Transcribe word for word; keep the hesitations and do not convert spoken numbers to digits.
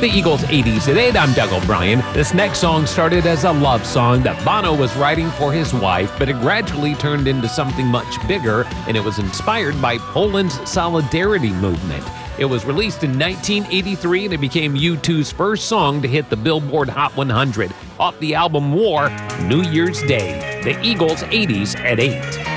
The Eagles eighties at eight, I'm Doug O'Brien. This next song started as a love song that Bono was writing for his wife, but it gradually turned into something much bigger, and it was inspired by Poland's Solidarity movement. It was released in nineteen eighty-three, and it became U two's first song to hit the Billboard Hot one hundred. Off the album War, New Year's Day. The Eagles eighties at eight.